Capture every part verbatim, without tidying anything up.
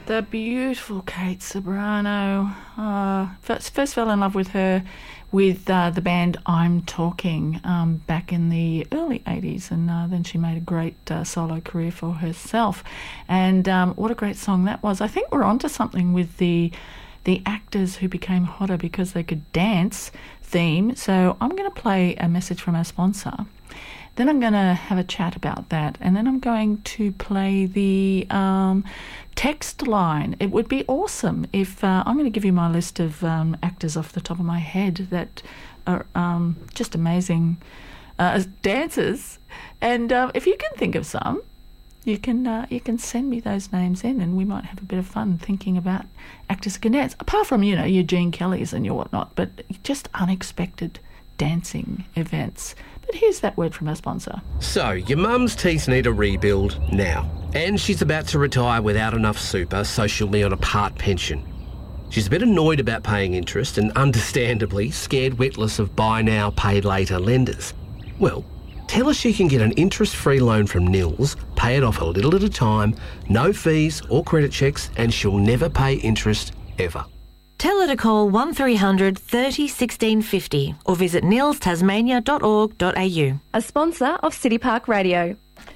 The beautiful Kate Ceberano. Uh, first, first fell in love with her with uh, the band I'm Talking um, back in the early eighties, and uh, then she made a great uh, solo career for herself. And um, what a great song that was. I think we're onto something with the the actors who became hotter because they could dance theme. So I'm going to play a message from our sponsor. Then I'm going to have a chat about that, and then I'm going to play the um, text line. It would be awesome if uh, I'm going to give you my list of um, actors off the top of my head that are um, just amazing uh, dancers, and uh, if you can think of some, you can uh, you can send me those names in, and we might have a bit of fun thinking about actors who can dance. Apart from you know your Gene Kellys and your whatnot, but just unexpected dancing events. But here's that word from our sponsor. So, your mum's teeth need a rebuild now, and she's about to retire without enough super, so she'll be on a part pension. She's a bit annoyed about paying interest and understandably scared witless of buy now, pay later lenders. Well, tell her she can get an interest-free loan from Nils, pay it off a little at a time, no fees or credit checks, and she'll never pay interest ever. Tell her to call one three hundred thirty sixteen fifty or visit nils tasmania dot org dot a u. A sponsor of City Park Radio.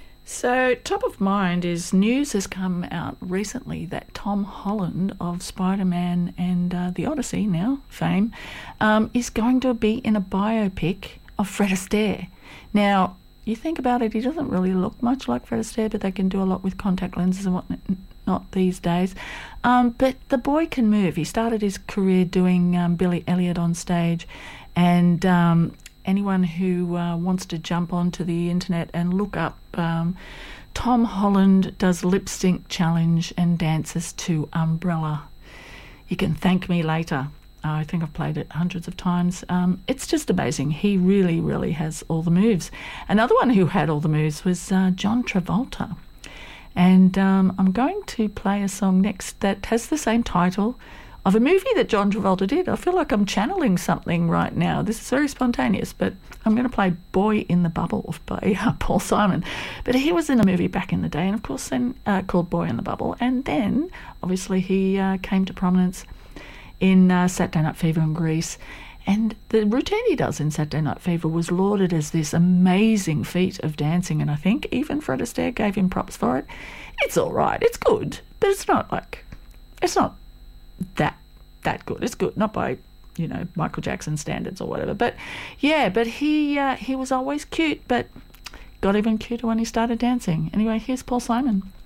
So, top of mind is news has come out recently that Tom Holland of Spider-Man and uh, the Odyssey now, fame, um, is going to be in a biopic of Fred Astaire. Now, you think about it, he doesn't really look much like Fred Astaire, but they can do a lot with contact lenses and whatnot. Not these days. Um, but the boy can move. He started his career doing um, Billy Elliot on stage, and um, anyone who uh, wants to jump onto the internet and look up um, Tom Holland does lip sync challenge and dances to Umbrella. You can thank me later. I think I've played it hundreds of times. Um, it's just amazing. He really, really has all the moves. Another one who had all the moves was uh, John Travolta. And um, I'm going to play a song next that has the same title of a movie that John Travolta did. I feel like I'm channeling something right now. This is very spontaneous, but I'm going to play Boy in the Bubble by uh, Paul Simon. But he was in a movie back in the day, and of course then uh, called Boy in the Bubble. And then, obviously, he uh, came to prominence in uh, Saturday Night Fever in Greece. And the routine he does in Saturday Night Fever was lauded as this amazing feat of dancing, and I think even Fred Astaire gave him props for it. It's all right, it's good, but it's not like, it's not that that good. It's good, not by, you know, Michael Jackson standards or whatever. But yeah, but he uh, he was always cute, but got even cuter when he started dancing. Anyway, here's Paul Simon.